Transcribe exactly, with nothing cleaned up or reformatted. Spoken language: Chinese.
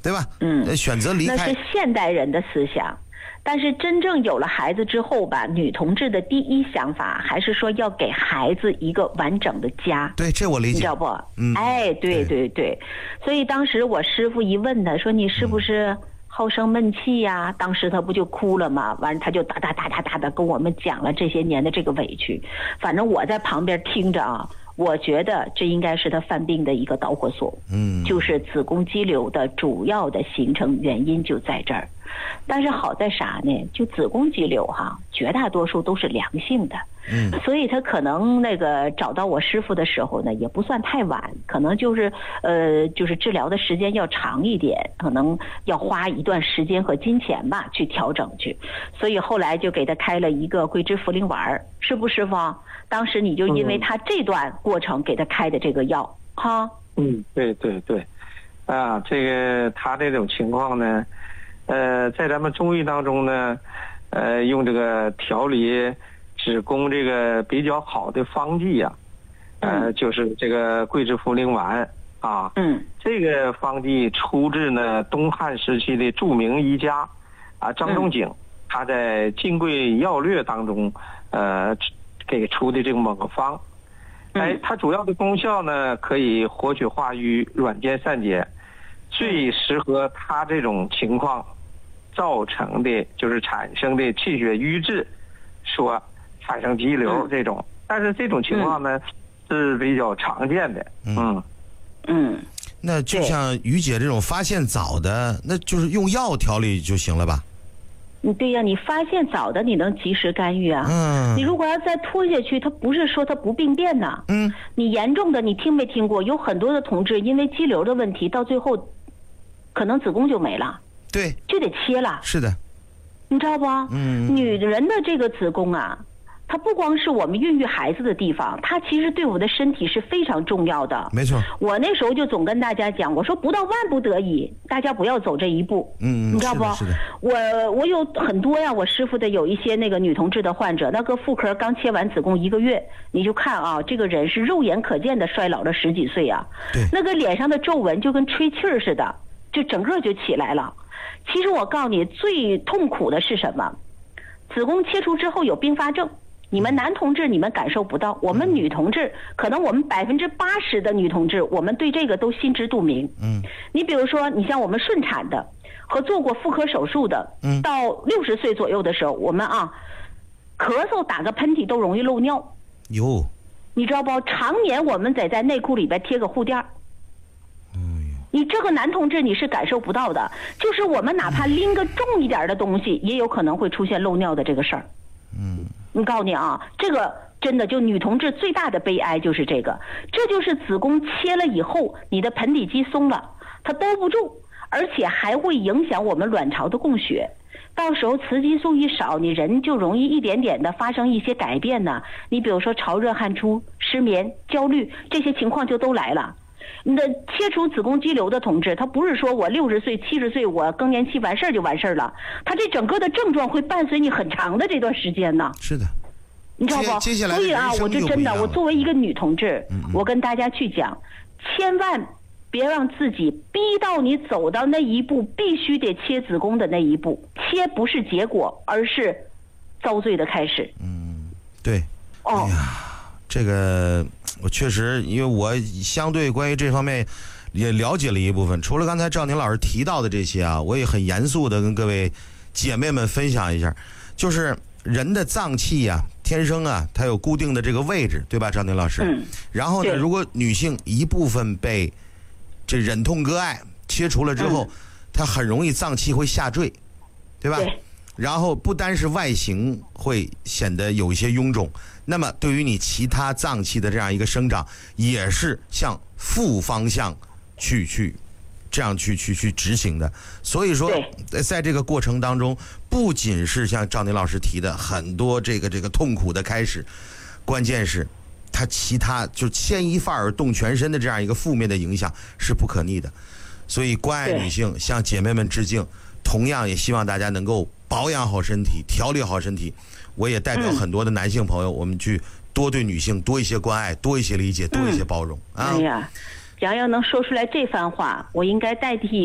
对吧？ 嗯， 选择离开那是现代人的思想。但是真正有了孩子之后吧，女同志的第一想法还是说要给孩子一个完整的家。 对，这我理解， 你知道不？ 嗯， 哎，对对对，所以当时我师父一问他说你是不是好生闷气呀、嗯？当时他不就哭了吗？完了他就哒哒哒哒哒的跟我们讲了这些年的这个委屈。反正我在旁边听着啊，我觉得这应该是他犯病的一个导火索。嗯，就是子宫肌瘤的主要的形成原因就在这儿。但是好在啥呢？就子宫肌瘤哈，绝大多数都是良性的，嗯，所以他可能那个找到我师傅的时候呢，也不算太晚，可能就是呃，就是治疗的时间要长一点，可能要花一段时间和金钱吧去调整去，所以后来就给他开了一个桂枝茯苓丸，是不师傅？当时你就因为他这段过程给他开的这个药，嗯、哈？ 嗯，对对对，啊，这个他这种情况呢。呃，在咱们中医当中呢，呃，用这个调理子宫这个比较好的方剂呀、啊，呃，就是这个桂枝茯苓丸啊。嗯。这个方剂出自呢东汉时期的著名医家啊张仲景，他在《金匮要略》当中呃给出的这个猛方。哎，它主要的功效呢，可以活血化瘀、软坚散结，最适合他这种情况。造成的就是产生的气血瘀滞，说产生肌瘤这种，但是这种情况呢、嗯、是比较常见的。嗯嗯， 那就像于姐这种发现早的，那就是用药调理就行了吧？ 嗯，对呀，你发现早的，你能及时干预啊。嗯，你如果要再拖下去，他不是说他不病变呢。嗯，你严重的，你听没听过？有很多的同志因为肌瘤的问题，到最后可能子宫就没了。 对， 就得切了。 是的， 你知道不？嗯，女人的这个子宫啊，它不光是我们孕育孩子的地方，它其实对我的身体是非常重要的。 没错， 我那时候就总跟大家讲，我说不到万不得已，大家不要走这一步。嗯，你知道不？ 是的， 我我有很多呀，我师傅的有一些那个女同志的患者，那个妇科刚切完子宫一个月，你就看啊，这个人是肉眼可见的衰老了十几岁啊。 对， 那个脸上的皱纹就跟吹气儿似的，就整个就起来了。其实我告诉你，最痛苦的是什么？子宫切除之后有并发症，你们男同志你们感受不到，我们女同志可能我们百分之八十的女同志，我们对这个都心知肚明。嗯，你比如说，你像我们顺产的和做过妇科手术的，嗯，到六十岁左右的时候，我们啊，咳嗽打个喷嚏都容易漏尿。 有， 你知道不？常年我们得在内裤里边贴个护垫。你这个男同志你是感受不到的，就是我们哪怕拎个重一点的东西，也有可能会出现漏尿的这个事儿。嗯，你告诉你啊，这个真的就女同志最大的悲哀就是这个，这就是子宫切了以后，你的盆底肌松了，它兜不住，而且还会影响我们卵巢的供血。到时候雌激素一少，你人就容易一点点的发生一些改变呢。你比如说潮热汗出、失眠、焦虑，这些情况就都来了。你的切除子宫肌瘤的同志，他不是说我六十岁、七十岁我更年期完事儿就完事儿了，他这整个的症状会伴随你很长的这段时间呢。 是的， 你知道不？ 接下来所以啊，我就真的，我作为一个女同志，嗯嗯我跟大家去讲，千万别让自己逼到你走到那一步，必须得切子宫的那一步。切不是结果，而是遭罪的开始。 嗯，对。 哦。 哎呀，这个。我确实，因为我相对关于这方面也了解了一部分。除了刚才赵宁老师提到的这些啊，我也很严肃的跟各位姐妹们分享一下，就是人的脏器呀、啊，天生啊，它有固定的这个位置，对吧，赵宁老师？嗯。然后呢，如果女性一部分被这忍痛割爱切除了之后，嗯、它很容易脏器会下坠，对吧？ 对。 然后不单是外形会显得有一些臃肿，那么对于你其他脏器的这样一个生长，也是向负方向去去这样去去去执行的。所以说，在这个过程当中，不仅是像赵宁老师提的很多这个这个痛苦的开始，关键是它其他就牵一发而动全身的这样一个负面的影响是不可逆的。所以关爱女性，向姐妹们致敬。同样也希望大家能够保养好身体，调理好身体。我也代表很多的男性朋友，嗯、我们去多对女性多一些关爱，多一些理解，多一些包容。 嗯、啊！哎呀，杨洋能说出来这番话，我应该代替